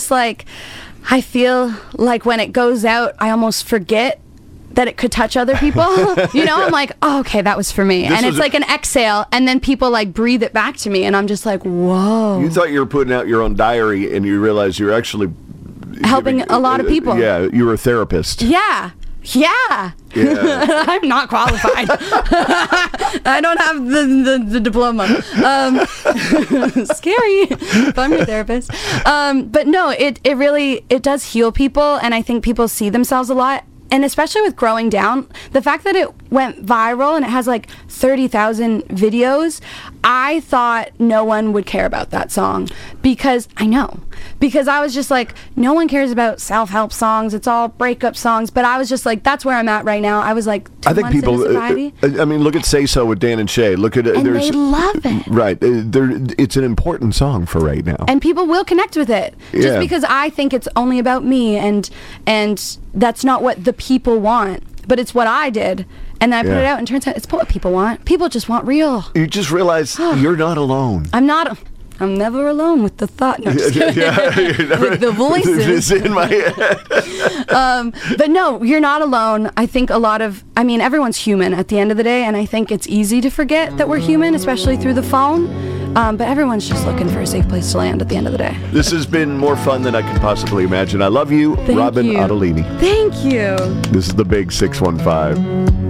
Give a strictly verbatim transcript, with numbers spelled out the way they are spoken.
just like, I feel like when it goes out, I almost forget that it could touch other people. You know, I'm like, oh, okay, that was for me. This and it's like an exhale, and then people like breathe it back to me, and I'm just like, whoa. You thought you were putting out your own diary, and you realized you're actually helping giving, a lot of people. Yeah, you were a therapist. Yeah. Yeah. yeah. I'm not qualified. I don't have the, the, the diploma. Um, scary if I'm your therapist. Um, but no, it, it really, it does heal people, and I think people see themselves a lot. And especially with Growing Down, the fact that it went viral and it has like thirty thousand videos, I thought no one would care about that song because I know. Because I was just like, no one cares about self-help songs. It's all breakup songs. But I was just like, that's where I'm at right now. I was like, two I think months people, into sobriety. Uh, I mean, look at Say So with Dan and Shay. Look at it. And there's, they love it. Right. Uh, there, it's an important song for right now. And people will connect with it. Just Yeah. because I think it's only about me, and and that's not what the people want. But it's what I did. And then I put Yeah. it out, and it turns out it's what people want. People just want real. You just realize you're not alone. I'm not... I'm never alone with the thought. No, just kidding. Yeah, you're never- with the voices. It's in my head. um, but no, you're not alone. I think a lot of, I mean, everyone's human at the end of the day, and I think it's easy to forget that we're human, especially through the phone. Um, but everyone's just looking for a safe place to land at the end of the day. This has been more fun than I could possibly imagine. I love you, Thank Robin you. Ottolini. Thank you. This is the Big six one five.